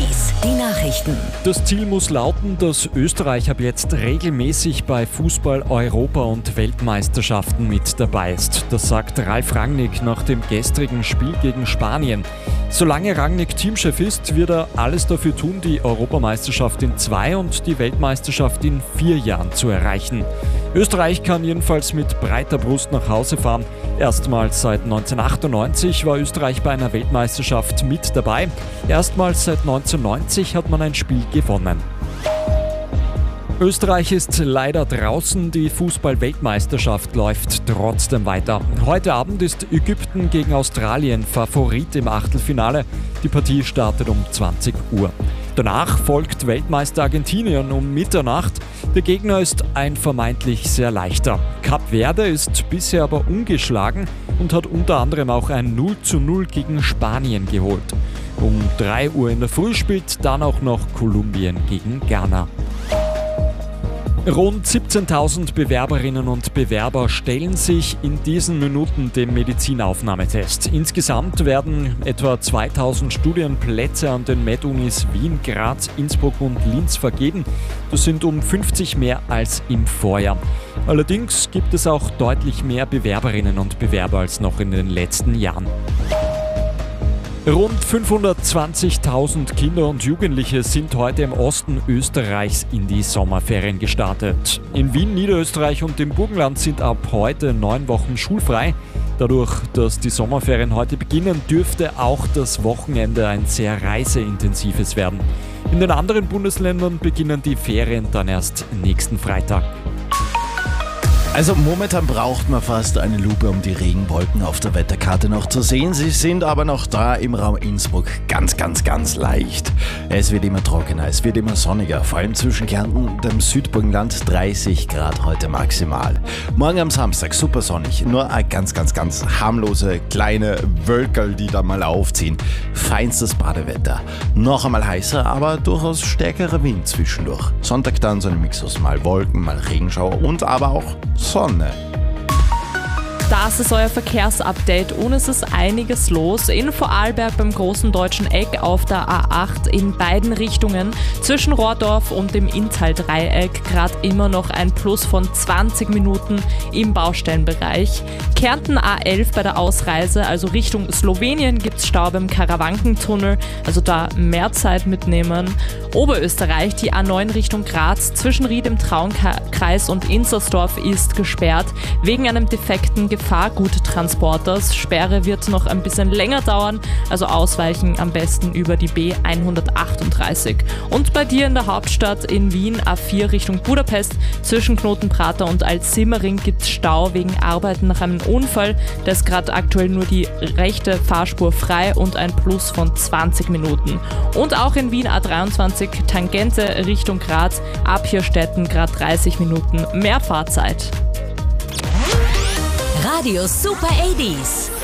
80s, die Nachrichten. Das Ziel muss lauten, dass Österreich ab jetzt regelmäßig bei Fußball-, Europa- und Weltmeisterschaften mit dabei ist. Das sagt Ralf Rangnick nach dem gestrigen Spiel gegen Spanien. Solange Rangnick Teamchef ist, wird er alles dafür tun, die Europameisterschaft in 2 und die Weltmeisterschaft in 4 Jahren zu erreichen. Österreich kann jedenfalls mit breiter Brust nach Hause fahren. Erstmals seit 1998 war Österreich bei einer Weltmeisterschaft mit dabei. Erstmals seit 1990 hat man ein Spiel gewonnen. Österreich ist leider draußen, die Fußball-Weltmeisterschaft läuft trotzdem weiter. Heute Abend ist Ägypten gegen Australien Favorit im Achtelfinale. Die Partie startet um 20 Uhr. Danach folgt Weltmeister Argentinien um Mitternacht. Der Gegner ist ein vermeintlich sehr leichter. Kap Verde ist bisher aber ungeschlagen und hat unter anderem auch ein 0:0 gegen Spanien geholt. Um 3 Uhr in der Früh spielt dann auch noch Kolumbien gegen Ghana. Rund 17.000 Bewerberinnen und Bewerber stellen sich in diesen Minuten dem Medizinaufnahmetest. Insgesamt werden etwa 2.000 Studienplätze an den Med-Unis Wien, Graz, Innsbruck und Linz vergeben. Das sind um 50 mehr als im Vorjahr. Allerdings gibt es auch deutlich mehr Bewerberinnen und Bewerber als noch in den letzten Jahren. Rund 520.000 Kinder und Jugendliche sind heute im Osten Österreichs in die Sommerferien gestartet. In Wien, Niederösterreich und dem Burgenland sind ab heute 9 Wochen schulfrei. Dadurch, dass die Sommerferien heute beginnen, dürfte auch das Wochenende ein sehr reiseintensives werden. In den anderen Bundesländern beginnen die Ferien dann erst nächsten Freitag. Also momentan braucht man fast eine Lupe, um die Regenwolken auf der Wetterkarte noch zu sehen. Sie sind aber noch da im Raum Innsbruck ganz leicht. Es wird immer trockener, es wird immer sonniger, vor allem zwischen Kärnten und dem Südburgenland 30 Grad heute maximal. Morgen am Samstag super sonnig, nur ein ganz harmlose kleine Wölkerl, die da mal aufziehen. Feinstes Badewetter. Noch einmal heißer, aber durchaus stärkerer Wind zwischendurch. Sonntag dann so ein Mix aus mal Wolken, mal Regenschauer und aber auch Sonne. Das ist euer Verkehrsupdate und es ist einiges los. In Vorarlberg beim großen deutschen Eck auf der A8 in beiden Richtungen zwischen Rohrdorf und dem Inntal-Dreieck gerade immer noch ein Plus von 20 Minuten im Baustellenbereich. Kärnten A11 bei der Ausreise, also Richtung Slowenien, gibt es Stau beim Karawankentunnel, also da mehr Zeit mitnehmen. Oberösterreich, die A9 Richtung Graz zwischen Ried im Traunkreis und Inzersdorf ist gesperrt wegen einem defekten Gefahrguttransporters. Sperre wird noch ein bisschen länger dauern, also ausweichen am besten über die B138. Und bei dir in der Hauptstadt in Wien A4 Richtung Budapest zwischen Knotenprater und Altsimmering gibt es Stau wegen Arbeiten nach einem Unfall. Da ist gerade aktuell nur die rechte Fahrspur frei und ein Plus von 20 Minuten. Und auch in Wien A23 Tangente Richtung Graz ab Hirstetten gerade 30 Minuten mehr Fahrzeit. Radio Super 80s.